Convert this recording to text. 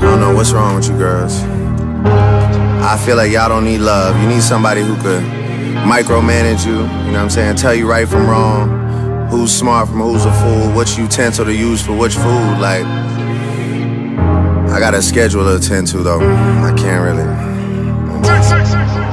I don't know what's wrong with you girls. I feel like y'all don't need love. You need somebody who could micromanage you, you know what I'm saying? Tell you right from wrong, who's smart from who's a fool, which utensil to use for which food. Like, I got a schedule to attend to though. I can't really.